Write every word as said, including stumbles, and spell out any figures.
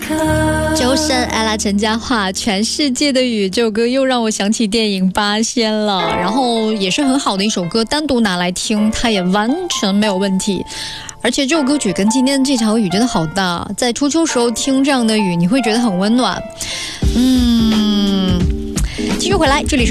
周深、艾拉、陈嘉桦，全世界的雨，这首歌又让我想起电影《八仙》了。然后也是很好的一首歌，单独拿来听，它也完全没有问题。而且这首歌曲跟今天这场雨真的好大，在初秋时候听这样的雨，你会觉得很温暖。嗯，继续回来，这里是